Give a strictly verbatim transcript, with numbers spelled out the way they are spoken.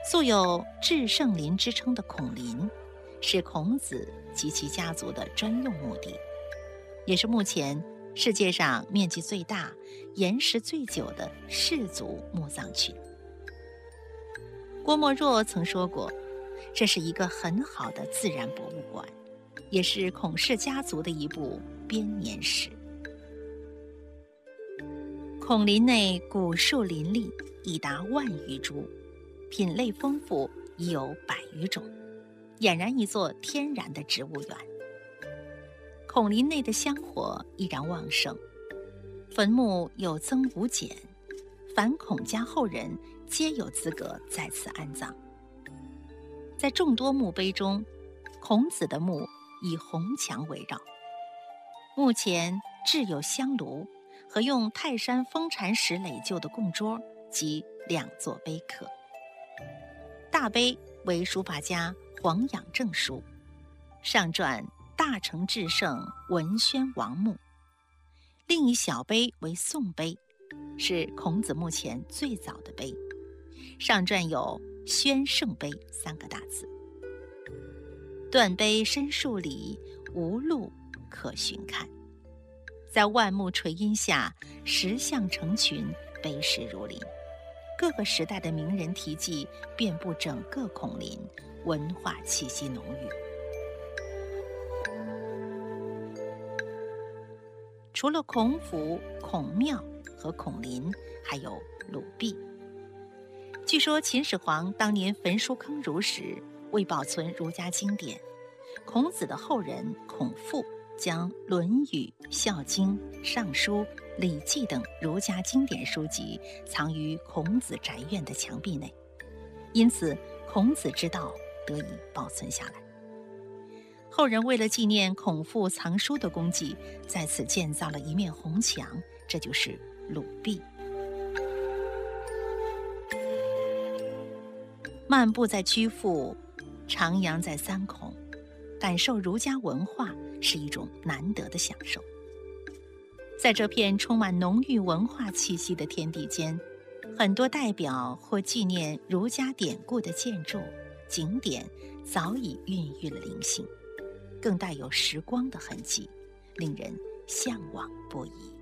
素有至圣林之称的孔林，是孔子及其家族的专用墓地，也是目前世界上面积最大、延时最久的氏族墓葬群。郭沫若曾说过，这是一个很好的自然博物馆，也是孔氏家族的一部编年史。孔林内古树林立，已达万余株，品类丰富，已有百余种，俨然一座天然的植物园。孔林内的香火依然旺盛，坟墓有增无减，凡孔家后人皆有资格在此安葬。在众多墓碑中，孔子的墓以红墙围绕，墓前置有香炉和用泰山封禅石垒就的供桌及两座碑刻。大碑为书法家黄养正书，上篆大成至圣文宣王墓；另一小碑为宋碑，是孔子墓前最早的碑，上篆有宣圣碑三个大字。断碑深数里，无路可寻看。在万木垂荫下，石像成群，碑石如林，各个时代的名人题记遍布整个孔林，文化气息浓郁。除了孔府、孔庙和孔林，还有鲁壁。据说秦始皇当年焚书坑儒时，为保存儒家经典，孔子的后人孔父将《论语》《孝经》《尚书》《礼记》等儒家经典书籍藏于孔子宅院的墙壁内，因此孔子之道得以保存下来。后人为了纪念孔父藏书的功绩，在此建造了一面红墙，这就是鲁壁。漫步在曲阜，徜徉在三孔，感受儒家文化是一种难得的享受。在这片充满浓郁文化气息的天地间，很多代表或纪念儒家典故的建筑、景点早已孕育了灵性，更带有时光的痕迹，令人向往不已。